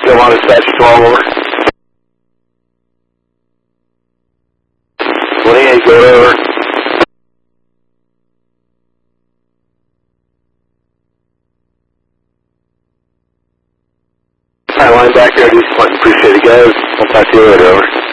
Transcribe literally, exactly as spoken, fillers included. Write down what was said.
Still on dispatch twelve, over. twenty-eight, go over. Hi, line back there, just appreciate it, guys. I'll talk to you later, over.